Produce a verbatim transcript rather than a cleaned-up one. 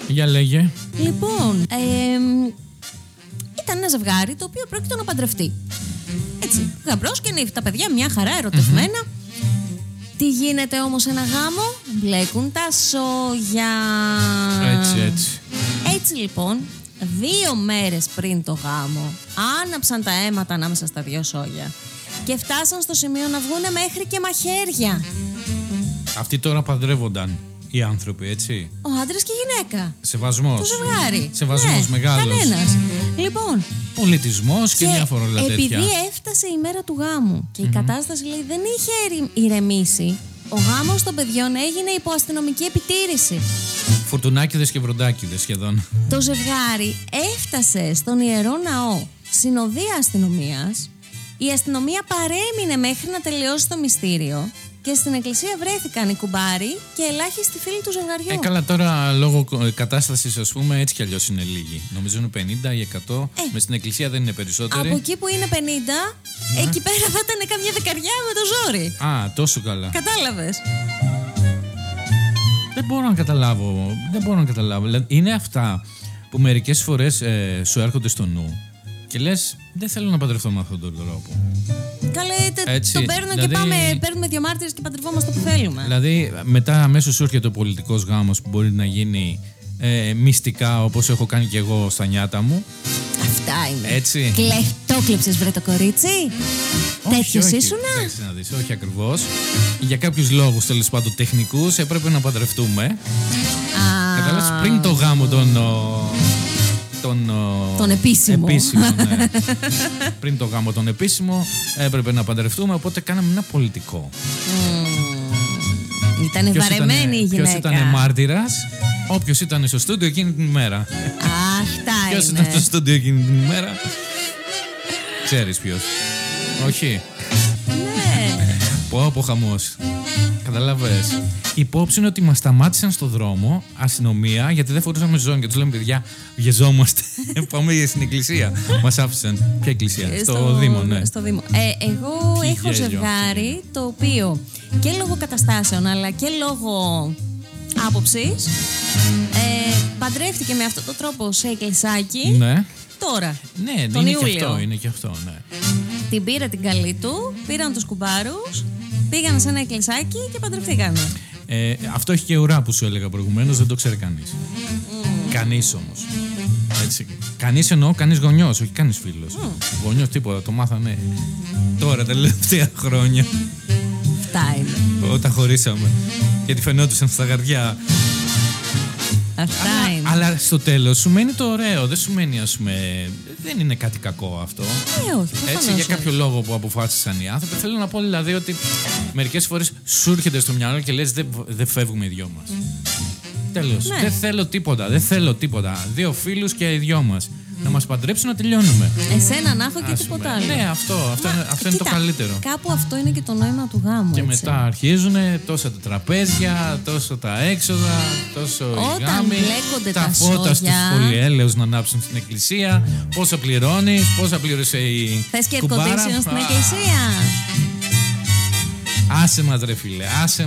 Για λέγε. Λοιπόν, ε, ήταν ένα ζευγάρι το οποίο πρόκειται να παντρευτεί. Έτσι, γαμπρός και νύφη, τα παιδιά μια χαρά ερωτευμένα. Mm-hmm. Τι γίνεται όμως ένα γάμο? Μπλέκουν τα σόγια. Έτσι, έτσι. Έτσι λοιπόν, δύο μέρες πριν το γάμο, άναψαν τα αίματα ανάμεσα στα δύο σόγια και φτάσαν στο σημείο να βγούνε μέχρι και μαχαίρια. Αυτοί τώρα παντρεύονταν οι άνθρωποι, έτσι. Ο άντρας και η γυναίκα. Σεβασμός. Το ζευγάρι. Σεβασμός, ναι, μεγάλος. Κανένας. Λοιπόν. Πολιτισμός και, και διάφορα όλα τέτοια. Επειδή έφτασε η μέρα του γάμου και mm-hmm. η κατάσταση, λέει, δεν είχε ηρεμήσει, ο γάμος των παιδιών έγινε υπό αστυνομική επιτήρηση. Φουρτουνάκηδες και βροντάκηδες σχεδόν. Το ζευγάρι έφτασε στον Ιερό Ναό συνοδεία αστυνομίας. Η αστυνομία παρέμεινε μέχρι να τελειώσει το μυστήριο. Και στην εκκλησία βρέθηκαν οι κουμπάροι και ελάχιστοι φίλοι του ζευγαριού. Ε, καλά, τώρα λόγω κατάστασης, ας πούμε, έτσι κι αλλιώς είναι λίγοι. Νομίζω είναι πενήντα ή εκατό. Ε, Μες στην εκκλησία δεν είναι περισσότεροι. Από εκεί που είναι πενήντα, ναι. εκεί πέρα θα ήταν καμιά δεκαριά με το ζόρι. Α, τόσο καλά. Κατάλαβες. Δεν μπορώ να καταλάβω. Δεν μπορώ να καταλάβω. Είναι αυτά που μερικές φορές ε, σου έρχονται στο νου και λες, δεν θέλω να παντρευτώ με αυτόν τον τρόπο. Καλέ, τον παίρνω δηλαδή, και πάμε, παίρνουμε δύο μάρτυρες και παντρευόμαστε που θέλουμε. Δηλαδή, μετά αμέσως σου έρχεται ο πολιτικός γάμος που μπορεί να γίνει ε, μυστικά, όπως έχω κάνει και εγώ στα νιάτα μου. Αυτά είναι. Έτσι. Κλεφτόκλεψες, βρε το κορίτσι. Τέτοιος ήσουνα. Εντάξει να δεις, όχι ακριβώς. Για κάποιους λόγους, τέλος πάντων τεχνικούς, έπρεπε να παντρευτούμε. Καταλάβεις, πριν το γάμο τον... Τον, τον επίσημο. επίσημο ναι. Πριν το γάμο τον επίσημο έπρεπε να παντρευτούμε, οπότε κάναμε ένα πολιτικό. Mm. Ήτανε ποιος βαρεμένη ήτανε, η γυναίκα. Ποιος ήταν μάρτυρας? Όποιος ήταν στο στούντιο εκείνη την ημέρα. Αυτά ποιος είναι. ήταν στο στούντιο εκείνη την ημέρα? Ξέρεις ποιος? Όχι. Ναι. Πω πω χαμός. Καταλαβες. Η υπόψη είναι ότι μας σταμάτησαν στο δρόμο αστυνομία γιατί δεν φορούσαμε ζώνη και τους λέμε, παιδιά, βιαζόμαστε. Πάμε στην εκκλησία. Μας άφησαν. Ποια εκκλησία? Στο, στο Δήμο, ναι. Στο Δήμο. Ε, εγώ Τι έχω γέλιο, ζευγάρι το οποίο και λόγω καταστάσεων αλλά και λόγω άποψης ε, παντρεύτηκε με αυτόν τον τρόπο σε εκκλησάκι. Ναι. Τώρα. Ναι, τον είναι Ιούλιο. και αυτό, είναι και αυτό, ναι. Την πήρε την καλή του, πήραν τους κουμπάρους, πήγαν σε ένα εκκλησάκι και παντρευτήκανε. Ε, αυτό έχει και ουρά που σου έλεγα προηγουμένως, δεν το ξέρει κανείς. Mm. Κανείς όμως. Έτσι. Κανείς εννοώ, κανείς γονιός, όχι κανείς φίλος. Mm. Γονιός τίποτα, το μάθανε τώρα τα τελευταία χρόνια. Αυτά είναι. Όταν χωρίσαμε. Γιατί φαινόντουσαν στα γαρδιά. Αυτά αλλά, είναι. Αλλά στο τέλος σου μένει το ωραίο. Δεν σου μένει, ας πούμε. Δεν είναι κάτι κακό αυτό. Ε, όχι. Έτσι, για κάποιο λόγο που αποφάσισαν οι άνθρωποι. Θέλω να πω δηλαδή ότι μερικές φορές σου έρχεται στο μυαλό και λες δεν δε φεύγουμε οι δυο μας. Τέλος. Ναι. Δεν θέλω τίποτα. Δεν θέλω τίποτα. Δύο φίλους και οι δυο μας. Να μας παντρέψουν να τελειώνουμε. Εσένα να έχω και Ας τίποτα άλλο. Ναι, αυτό, αυτό, Μα, είναι, αυτό κοίτα, είναι το καλύτερο. Κάπου αυτό είναι και το νόημα του γάμου. Και έτσι. μετά αρχίζουν τόσο τα τραπέζια, τόσο τα έξοδα, τόσο οι γάμοι, τα, τα φώτα στους πολυέλαιους να ανάψουν στην εκκλησία, πόσα πληρώνεις, πόσα πλήρωσε η Θες και κουμπάρα. air condition στην εκκλησία. Άσε μας ρε φίλε, άσε